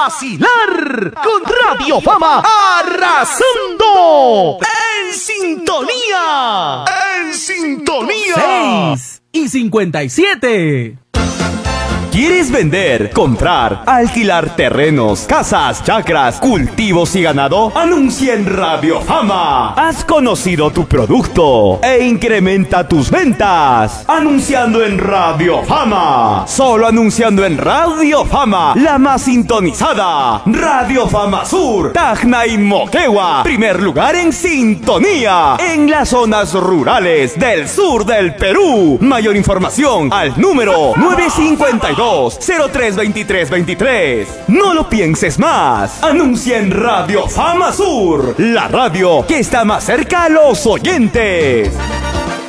vacilar con Radio Fama arrasando en sintonía. En sintonía. 6:57. ¿Quieres vender, comprar, alquilar terrenos, casas, chacras, cultivos y ganado? Anuncia en Radio Fama. Has conocido tu producto e incrementa tus ventas. Anunciando en Radio Fama. Solo anunciando en Radio Fama, la más sintonizada. Radio Fama Sur, Tacna y Moquegua. Primer lugar en sintonía en las zonas rurales del sur del Perú. Mayor información al número 952-032323. No lo pienses más. Anuncia en Radio Fama Sur, la radio que está más cerca a los oyentes.